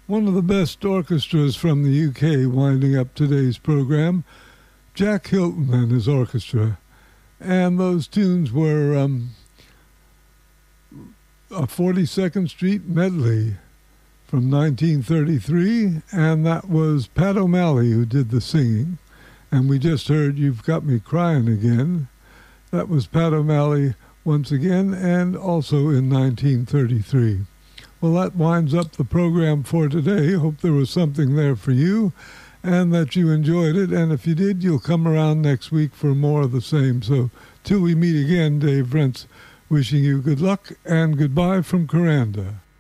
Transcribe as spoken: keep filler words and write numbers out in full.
One of the best orchestras from the U K winding up today's program, Jack Hilton and his orchestra. And those tunes were um, a forty-second Street medley from nineteen thirty-three, and that was Pat O'Malley who did the singing. And we just heard You've Got Me Crying Again. That was Pat O'Malley once again, and also in nineteen thirty-three. Well, that winds up the program for today. Hope there was something there for you and that you enjoyed it. And if you did, you'll come around next week for more of the same. So till we meet again, Dave Brent's wishing you good luck and goodbye from Coranda.